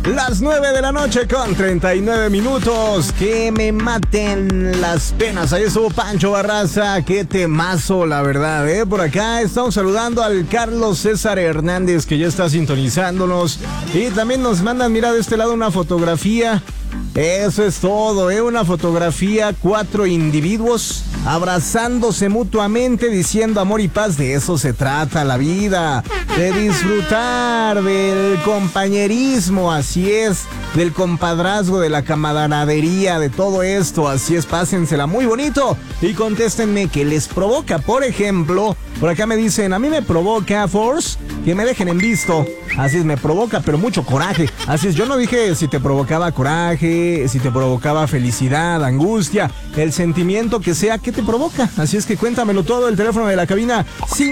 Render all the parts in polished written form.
Las 9 de la noche con 39 minutos. Que me maten las penas. Ahí estuvo Pancho Barraza. Qué temazo, la verdad, ¿eh? Por acá estamos saludando al Carlos César Hernández, que ya está sintonizándonos. Y también nos mandan, mira, de este lado una fotografía. Eso es todo, ¿eh? Una fotografía, 4 individuos abrazándose mutuamente, diciendo amor y paz. De eso se trata la vida, de disfrutar del compañerismo, así es, del compadrazgo, de la camaradería, de todo esto. Así es, pásensela muy bonito y contéstenme qué les provoca. Por ejemplo, por acá me dicen, a mí me provoca, Force, que me dejen en visto. Así es, me provoca, pero mucho coraje. Así es, yo no dije si te provocaba coraje, si te provocaba felicidad, angustia, el sentimiento que sea, ¿qué te provoca? Así es que cuéntamelo todo, el teléfono de la cabina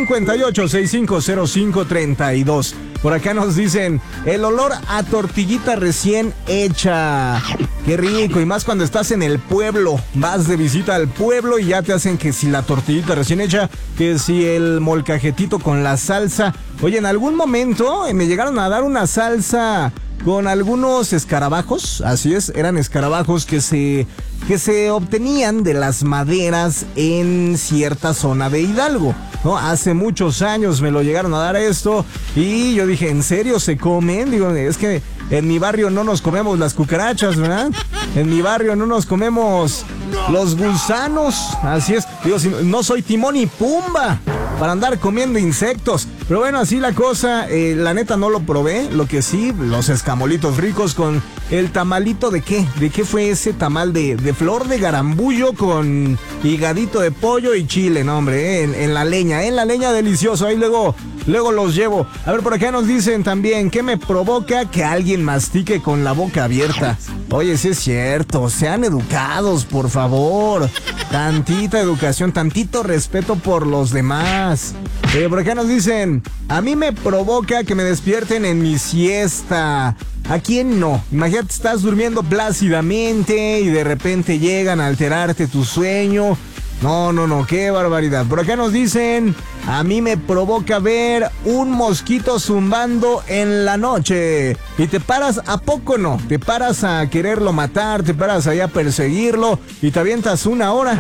58650532. Por acá nos dicen, el olor a tortillita recién hecha. Qué rico, y más cuando estás en el pueblo, vas de visita al pueblo y ya te hacen que si la tortillita recién hecha, que si el molcajetito con la salsa. Oye, en algún momento me llegaron a dar una salsa con algunos escarabajos, así es, eran escarabajos que se obtenían de las maderas en cierta zona de Hidalgo, ¿no? Hace muchos años me lo llegaron a dar esto y yo dije, ¿en serio se comen? Digo, es que en mi barrio no nos comemos las cucarachas, ¿verdad? En mi barrio no nos comemos los gusanos, así es. Digo, no soy Timón y Pumba para andar comiendo insectos. Pero bueno, así la cosa, la neta no lo probé. Lo que sí, los escamolitos ricos con el tamalito de ¿qué? ¿De qué fue ese tamal? De flor de garambullo con higadito de pollo y chile, no hombre, en la leña delicioso. Ahí luego los llevo. A ver, por acá nos dicen también, ¿qué me provoca? Que alguien mastique con la boca abierta. Oye, sí es cierto, sean educados, por favor. Tantita educación, tantito respeto por los demás. Por acá nos dicen, a mí me provoca que me despierten en mi siesta. ¿A quién no? Imagínate, estás durmiendo plácidamente y de repente llegan a alterarte tu sueño. No, qué barbaridad. Por acá nos dicen, a mí me provoca ver un mosquito zumbando en la noche. Y te paras, ¿a poco no? Te paras a quererlo matar, te paras ahí a perseguirlo y te avientas una hora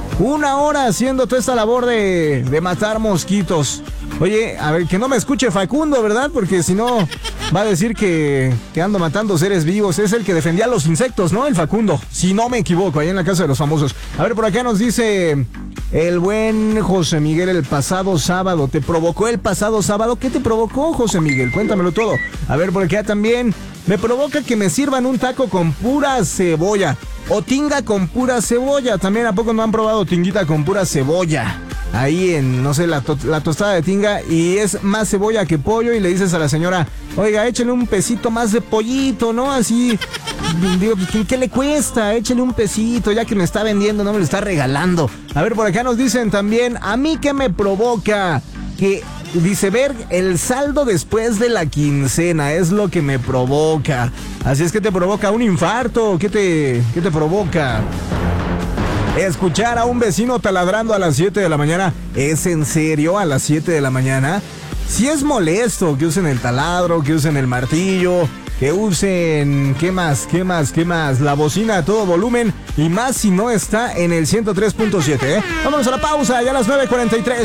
haciendo toda esta labor de matar mosquitos. Oye, a ver, que no me escuche Facundo, ¿verdad? Porque si no, va a decir que ando matando seres vivos. Es el que defendía a los insectos, ¿no? El Facundo, si no me equivoco, ahí en la casa de los famosos. A ver, por acá nos dice el buen José Miguel, el pasado sábado. ¿Te provocó el pasado sábado? ¿Qué te provocó, José Miguel? Cuéntamelo todo. A ver, por acá también me provoca que me sirvan un taco con pura cebolla. O tinga con pura cebolla. También, ¿a poco no han probado tinguita con pura cebolla? Ahí en, no sé, la tostada de tinga y es más cebolla que pollo y le dices a la señora, oiga, échale un pesito más de pollito, ¿no? Así, digo, ¿qué le cuesta? Échale un pesito, ya que me está vendiendo, no me lo está regalando. A ver, por acá nos dicen también, a mí ¿qué me provoca? Que dice, ver el saldo después de la quincena es lo que me provoca. Así es que te provoca un infarto, ¿qué te provoca? Escuchar a un vecino taladrando a las 7 de la mañana. ¿Es en serio a las 7 de la mañana? Si es molesto que usen el taladro, que usen el martillo, que usen... ¿Qué más? La bocina a todo volumen y más si no está en el 103.7, ¿eh? Vámonos a la pausa, ya a las 9:43.